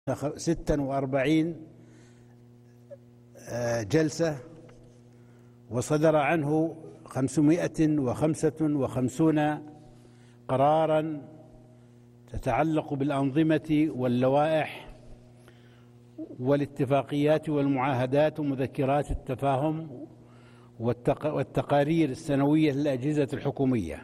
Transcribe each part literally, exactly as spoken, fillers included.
ستة وأربعين جلسة، وصدر عنه خمسمائة وخمسة وخمسين قراراً تتعلق بالأنظمة واللوائح والاتفاقيات والمعاهدات ومذكرات التفاهم والتقارير السنوية للأجهزة الحكومية.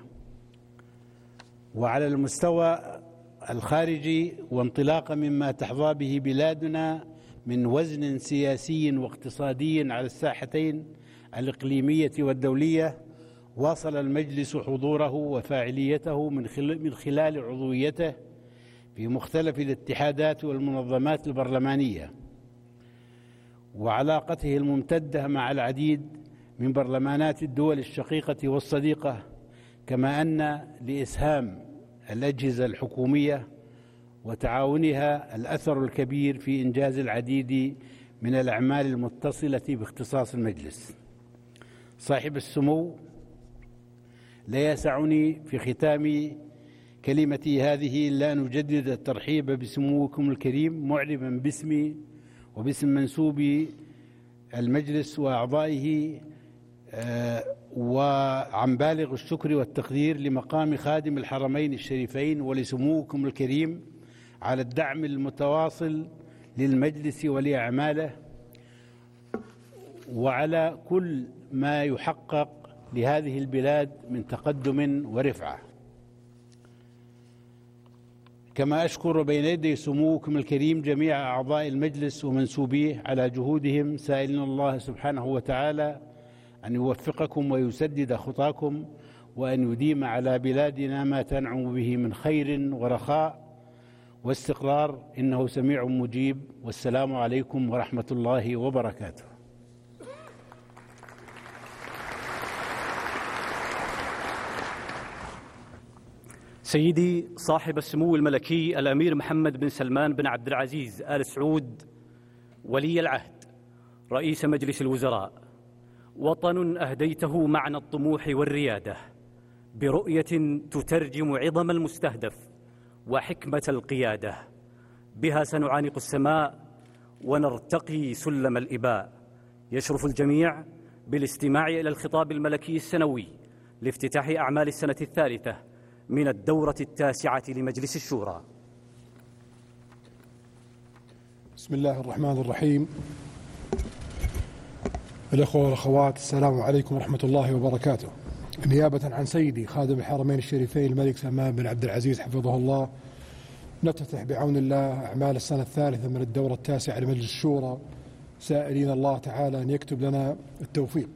وعلى المستوى الخارجي، وانطلاقا مما تحظى به بلادنا من وزن سياسي واقتصادي على الساحتين الإقليمية والدولية، واصل المجلس حضوره وفاعليته من خلال عضويته في مختلف الاتحادات والمنظمات البرلمانية، وعلاقته الممتدة مع العديد من برلمانات الدول الشقيقة والصديقة، كما أن لإسهام الأجهزة الحكومية وتعاونها الأثر الكبير في إنجاز العديد من الأعمال المتصلة باختصاص المجلس. صاحب السمو، لا يسعني في ختام كلمتي هذه إلا أن أجدد الترحيب بسموكم الكريم، معربا باسمي وباسم منسوبي المجلس وأعضائه، وعن بالغ الشكر والتقدير لمقام خادم الحرمين الشريفين ولسموكم الكريم على الدعم المتواصل للمجلس ولأعماله، وعلى كل ما يحقق لهذه البلاد من تقدم ورفعة. كما أشكر بين يدي سموكم الكريم جميع أعضاء المجلس ومنسوبيه على جهودهم، سائلين الله سبحانه وتعالى أن يوفقكم ويسدد خطاكم، وأن يديم على بلادنا ما تنعم به من خير ورخاء واستقرار، إنه سميع مجيب. والسلام عليكم ورحمة الله وبركاته. سيدي صاحب السمو الملكي الأمير محمد بن سلمان بن عبد العزيز آل سعود ولي العهد رئيس مجلس الوزراء، وطن أهديته معنى الطموح والريادة برؤية تترجم عظم المستهدف وحكمة القيادة، بها سنعانق السماء ونرتقي سلم الإباء. يشرف الجميع بالاستماع إلى الخطاب الملكي السنوي لافتتاح أعمال السنة الثالثة من الدورة التاسعة لمجلس الشورى. بسم الله الرحمن الرحيم. الأخوة والأخوات، السلام عليكم ورحمة الله وبركاته. نيابة عن سيدي خادم الحرمين الشريفين الملك سلمان بن عبد العزيز حفظه الله، نفتتح بعون الله أعمال السنة الثالثة من الدورة التاسعة لمجلس الشورى، سائلين الله تعالى أن يكتب لنا التوفيق.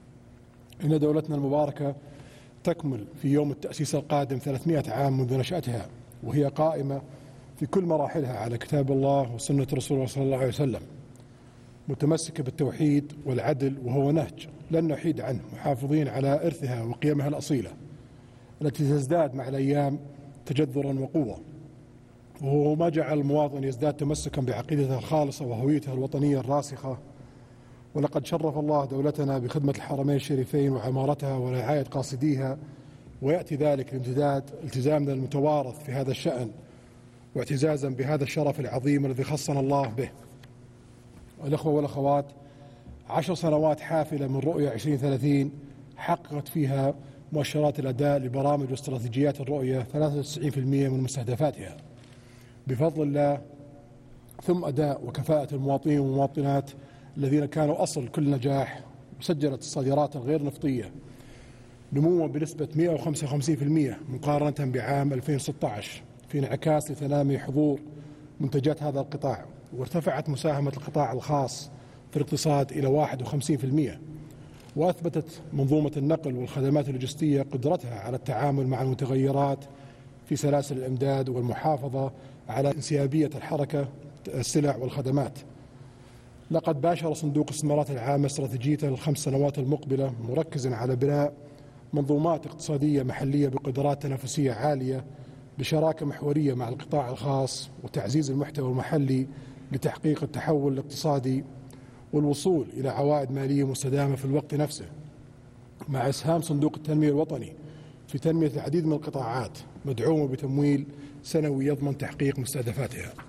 إن دولتنا المباركة تكمل في يوم التأسيس القادم ثلاثمائة عام منذ نشأتها، وهي قائمة في كل مراحلها على كتاب الله وسنة رسوله صلى الله عليه وسلم، متمسكة بالتوحيد والعدل، وهو نهج لن نحيد عنه، محافظين على إرثها وقيمها الأصيلة التي تزداد مع الأيام تجذرا وقوة، وهو ما جعل المواطن يزداد تمسكا بعقيدته الخالصة وهويته الوطنية الراسخة. ولقد شرف الله دولتنا بخدمة الحرمين الشريفين وعمارتها ورعاية قاصديها، ويأتي ذلك لامتداد التزامنا المتوارث في هذا الشأن، واعتزازا بهذا الشرف العظيم الذي خصنا الله به. الأخوة والأخوات، عشر سنوات حافلة من رؤية عشرين ثلاثين حققت فيها مؤشرات الأداء لبرامج واستراتيجيات الرؤية ثلاثة وتسعين بالمئة من مستهدفاتها بفضل الله، ثم أداء وكفاءة المواطنين والمواطنات الذين كانوا أصل كل نجاح. وسجلت الصادرات الغير نفطية نموا بنسبة مئة وخمسة وخمسين بالمئة مقارنة بعام ألفين وستة عشر، في انعكاس لتنامي حضور منتجات هذا القطاع، وارتفعت مساهمة القطاع الخاص في الاقتصاد إلى واحد وخمسين بالمئة. وأثبتت منظومة النقل والخدمات اللوجستية قدرتها على التعامل مع المتغيرات في سلاسل الإمداد والمحافظة على انسيابية الحركة السلع والخدمات. لقد باشر صندوق الاستثمارات العامة استراتيجيته للخمس سنوات المقبلة، مركزا على بناء منظومات اقتصادية محلية بقدرات تنافسية عالية بشراكة محورية مع القطاع الخاص، وتعزيز المحتوى المحلي لتحقيق التحول الاقتصادي والوصول إلى عوائد مالية مستدامة في الوقت نفسه، مع إسهام صندوق التنمية الوطني في تنمية العديد من القطاعات، مدعومة بتمويل سنوي يضمن تحقيق مستهدفاتها.